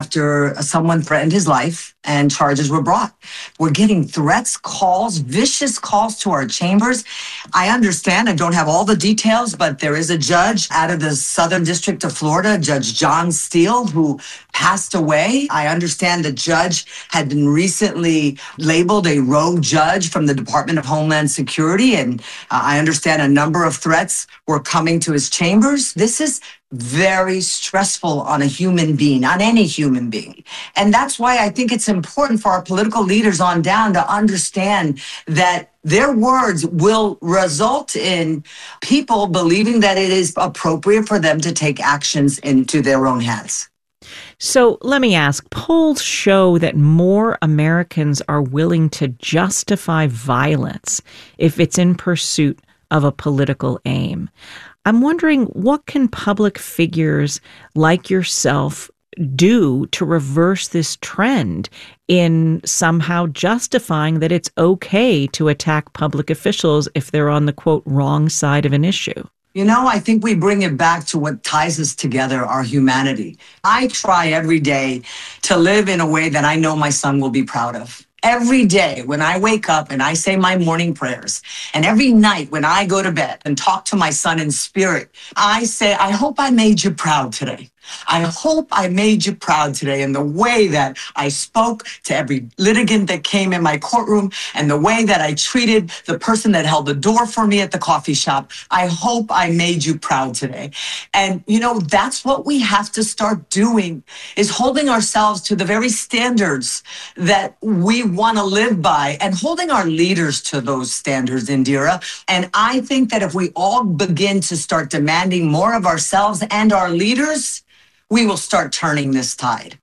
after someone threatened his life and charges were brought. We're getting threats, calls, vicious calls to our chambers. I understand, I don't have all the details, but there is a judge out of the Southern District of Florida, Judge John Steele, who passed away. I understand the judge had been recently labeled a rogue judge from the Department of Homeland Security, and I understand a number of threats were coming to his chambers. This is very stressful on a human being, on any human being. And that's why I think it's important for our political leaders on down to understand that their words will result in people believing that it is appropriate for them to take actions into their own hands. So let me ask, polls show that more Americans are willing to justify violence if it's in pursuit of a political aim. I'm wondering, what can public figures like yourself do to reverse this trend in somehow justifying that it's okay to attack public officials if they're on the, quote, wrong side of an issue? You know, I think we bring it back to what ties us together, our humanity. I try every day to live in a way that I know my son will be proud of. Every day when I wake up and I say my morning prayers, and every night when I go to bed and talk to my son in spirit, I say, I hope I made you proud today. I hope I made you proud today in the way that I spoke to every litigant that came in my courtroom and the way that I treated the person that held the door for me at the coffee shop. I hope I made you proud today. And, you know, that's what we have to start doing, is holding ourselves to the very standards that we want to live by and holding our leaders to those standards, Indira. And I think that if we all begin to start demanding more of ourselves and our leaders, we will start turning this tide.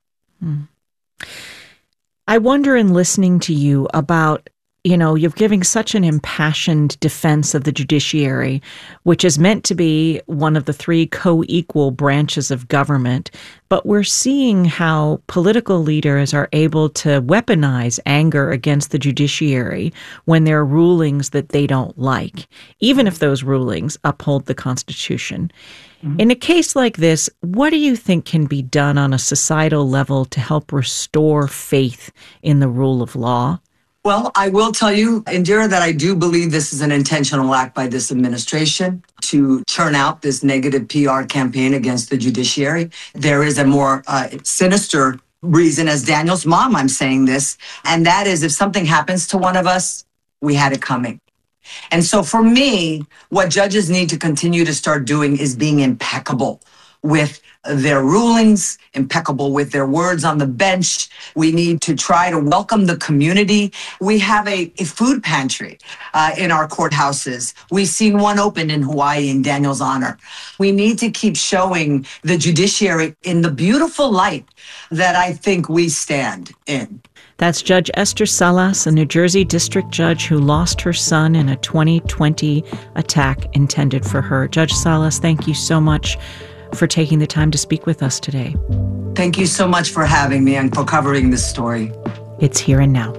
I wonder, in listening to you, about, you know, you're giving such an impassioned defense of the judiciary, which is meant to be one of the three co-equal branches of government. But we're seeing how political leaders are able to weaponize anger against the judiciary when there are rulings that they don't like, even if those rulings uphold the Constitution. In a case like this, what do you think can be done on a societal level to help restore faith in the rule of law? Well, I will tell you, Indira, that I do believe this is an intentional act by this administration to churn out this negative PR campaign against the judiciary. There is a more sinister reason, as Daniel's mom, I'm saying this, and that is if something happens to one of us, we had it coming. And so for me, what judges need to continue to start doing is being impeccable with their rulings, impeccable with their words on the bench. We need to try to welcome the community. We have a food pantry in our courthouses. We've seen one open in Hawaii in Daniel's honor. We need to keep showing the judiciary in the beautiful light that I think we stand in. That's Judge Esther Salas, a New Jersey district judge who lost her son in a 2020 attack intended for her. Judge Salas, thank you so much for taking the time to speak with us today. Thank you so much for having me and for covering this story. It's Here and Now.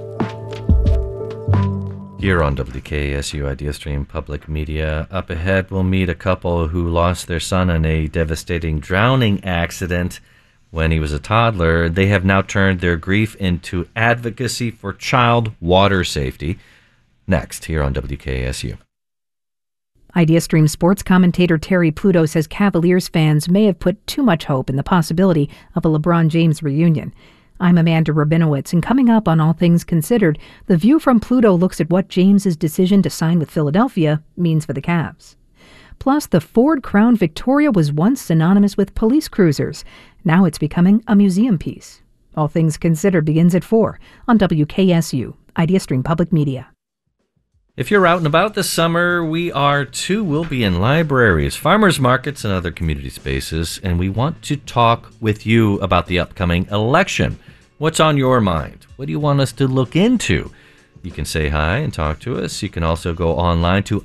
Here on WKSU Idea Stream Public Media. Up ahead, we'll meet a couple who lost their son in a devastating drowning accident when he was a toddler. They have now turned their grief into advocacy for child water safety. Next, here on WKSU. IdeaStream sports commentator Terry Pluto says Cavaliers fans may have put too much hope in the possibility of a LeBron James reunion. I'm Amanda Rabinowitz, and coming up on All Things Considered, The View from Pluto looks at what James's decision to sign with Philadelphia means for the Cavs. Plus, the Ford Crown Victoria was once synonymous with police cruisers. Now it's becoming a museum piece. All Things Considered begins at 4 on WKSU, IdeaStream Public Media. If you're out and about this summer, we are too. We'll be in libraries, farmers markets, and other community spaces, and we want to talk with you about the upcoming election. What's on your mind? What do you want us to look into? You can say hi and talk to us. You can also go online to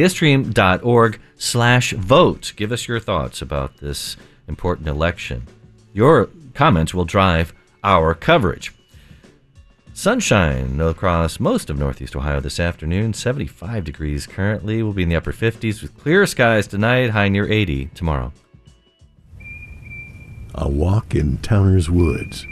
ideastream.org/vote. Give us your thoughts about this important election. Your comments will drive our coverage. Sunshine across most of Northeast Ohio this afternoon. 75 degrees currently. We'll be in the upper 50s with clear skies tonight, high near 80 tomorrow. A walk in Towner's Woods.